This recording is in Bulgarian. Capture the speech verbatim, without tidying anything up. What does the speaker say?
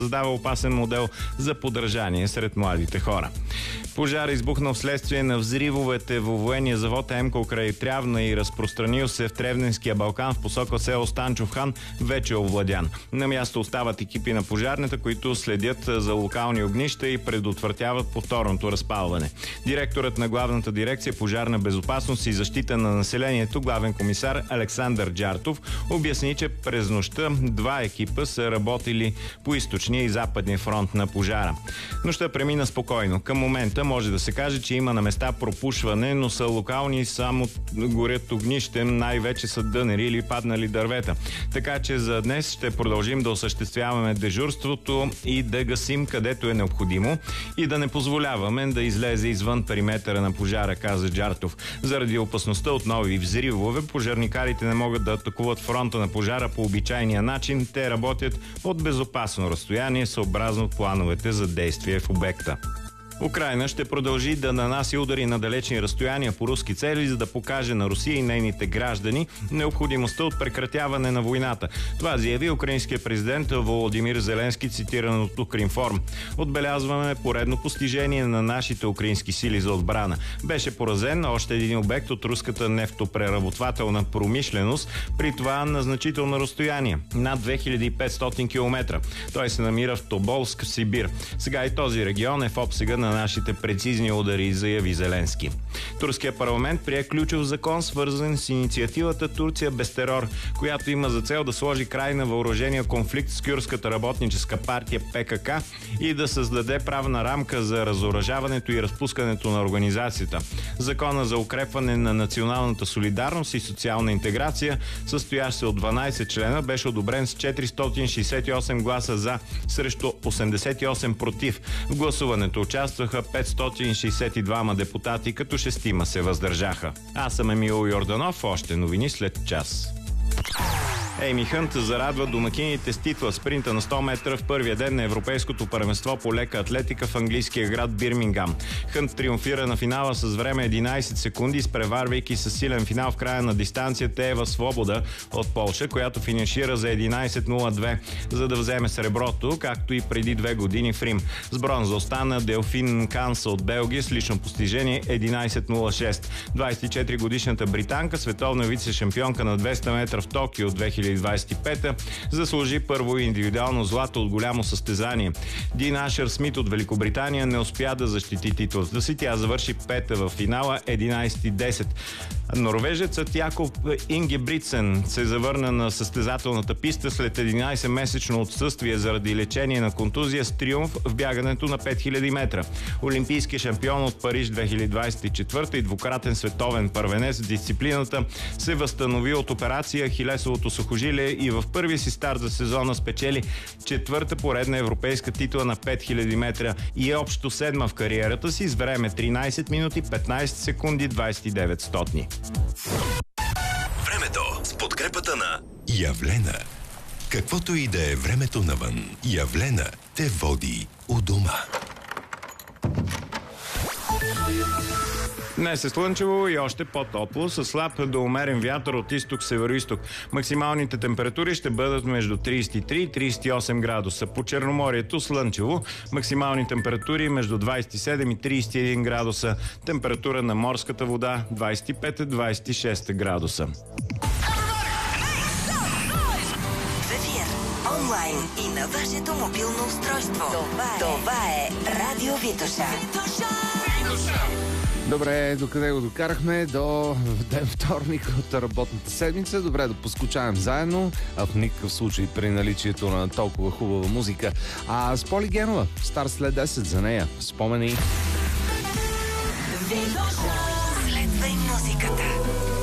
създава опасен модел за подражание сред младите хора. Пожар избухнал вследствие на взривовете във военния завод Емкол край Трявна и разпространил се в Тревненския Балкан в посока село Станчов хан, вече е овладян. На място остават екипи на пожарната, които следят за локални огнища и предотвратяват повторното разпалване. Директорът на главната дирекция пожарна безопасност и защита на населението, главен комисар Александър Джартов, обясни, че през нощта два екипа са работили по източния и западния фронт на пожара. Нощта премина спокойно. Към момента може да се каже, че има на места пропушване, но са локални, само горят огнище, най-вече са дънери или паднали дървета. Така че за днес ще продължим да осъществяваме дежурството и да гасим където е необходимо и да не позволяваме да излезе извън периметъра на пожара, каза Джартов. Заради опасността от нови взривове, пожарникарите не могат да атакуват фронта на пожара по обичайния начин. Те работят от безопасно разстояние, съобразно плановете за действие в обекта. Украйна ще продължи да нанася удари на далечни разстояния по руски цели, за да покаже на Русия и нейните граждани необходимостта от прекратяване на войната. Това заяви украинският президент Володимир Зеленски, цитиран от Укринформ. Отбелязваме поредно постижение на нашите украински сили за отбрана. Беше поразен още един обект от руската нефтопреработвателна промишленост, при това на значително разстояние – над две хиляди и петстотин километра. Той се намира в Тоболск, Сибир. Сега и този регион е в обсега на нашите прецизни удари, заяви Зеленски. Турският парламент прие ключов закон, свързан с инициативата Турция без терор, която има за цел да сложи край на въоръжения конфликт с кюрдската работническа партия Пе Ка Ка и да създаде правна рамка за разоръжаването и разпускането на организацията. Закона за укрепване на националната солидарност и социална интеграция, състоящ се от дванайсет члена, беше одобрен с четиристотин шейсет и осем гласа за, срещу осемдесет и осем против. В гласуването участваха петстотин шейсет и двама депутати, като шестима се въздържаха. Аз съм Емил Йорданов, още новини след час. Ейми Хънт зарадва домакините с титла спринта на сто метра в първия ден на Европейското първенство по лека атлетика в английския град Бирмингам. Хънт триумфира на финала с време единайсет секунди, изпреварвайки със силен финал в края на дистанцията Ева Свобода от Полша, която финишира за единайсет нула две, за да вземе среброто, както и преди две години в Рим. С бронза остана Делфин Канса от Белгия с лично постижение единайсет нула шест. двайсет и четири годишната британка, световна вице-шампионка на двеста метра в Токио от две хиляди двайсет и пета, заслужи първо индивидуално злато от голямо състезание. Дин Ашър Смит от Великобритания не успя да защити титлата си. Тя завърши пета в финала единайсет и десет. Норвежецът Якоб Ингебридсен се завърна на състезателната писта след единайсетмесечно отсъствие заради лечение на контузия с триумф в бягането на пет хиляди метра. Олимпийски шампион от Париж две хиляди двайсет и четвърта и двукратен световен първенец в дисциплината се възстанови от операция ахилесовото сухожилие и в първия си старт за сезона спечели четвърта поредна европейска титла на пет хиляди метра и е общо седма в кариерата си с време тринайсет минути петнайсет секунди двайсет и девет стотни. Времето с подкрепата на Явлена. Каквото и да е времето навън, Явлена те води у дома. Днес е слънчево и още по-топло, с слаб до умерен вятър от изток-североизток. Максималните температури ще бъдат между трийсет и три и трийсет и осем градуса. По Черноморието слънчево, максимални температури между двайсет и седем и трийсет и един градуса. Температура на морската вода двайсет и пет до двайсет и шест градуса. В ефир, онлайн и на вашето мобилно устройство. Това е, Това е Радио Витоша. Добре, докъде го докарахме? До ден вторник от работната седмица. Добре да поскучаем заедно, а в никакъв случай при наличието на толкова хубава музика. А с Поли Генова, стар след десет за нея. Спомени. Следвай музиката.